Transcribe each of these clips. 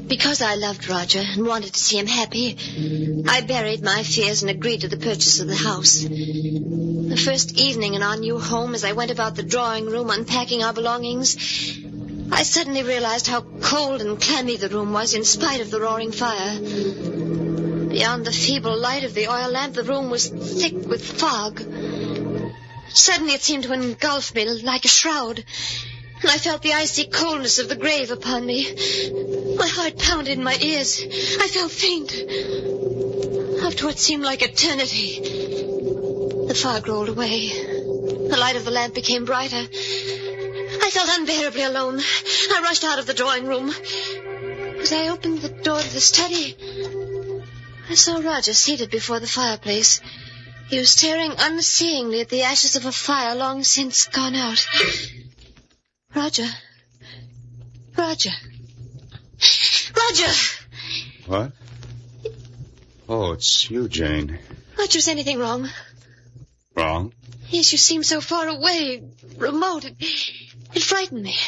Because I loved Roger and wanted to see him happy, I buried my fears and agreed to the purchase of the house. The first evening in our new home, as I went about the drawing room unpacking our belongings, I suddenly realized how cold and clammy the room was in spite of the roaring fire. Beyond the feeble light of the oil lamp, the room was thick with fog. Suddenly it seemed to engulf me like a shroud, and I felt the icy coldness of the grave upon me. My heart pounded in my ears. I felt faint. After what seemed like eternity, the fog rolled away. The light of the lamp became brighter. I felt unbearably alone. I rushed out of the drawing room. As I opened the door to the study, I saw Roger seated before the fireplace. He was staring unseeingly at the ashes of a fire long since gone out. Roger. Roger. Roger! What? Oh, it's you, Jane. Roger, is anything wrong? Wrong? Yes, you seem so far away, remote. It frightened me.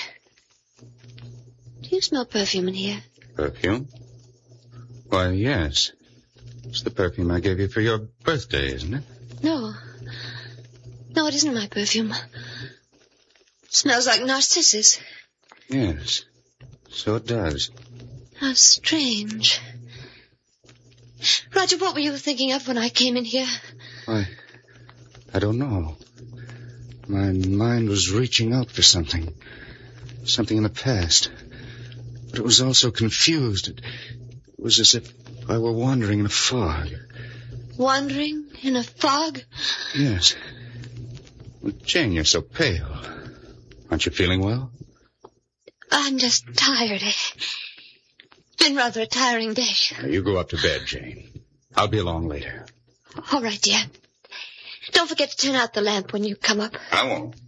Do you smell perfume in here? Perfume? Why, yes. It's the perfume I gave you for your birthday, isn't it? No. No, it isn't my perfume. It smells like narcissus. Yes, so it does. How strange. Roger, what were you thinking of when I came in here? Why, I don't know. My mind was reaching out for something. Something in the past. But it was also confused. It was as if I were wandering in a fog. Wandering in a fog? Yes. Well, Jane, you're so pale. Aren't you feeling well? I'm just tired. It's been rather a tiring day. Now, you go up to bed, Jane. I'll be along later. All right, dear. Don't forget to turn out the lamp when you come up. I won't.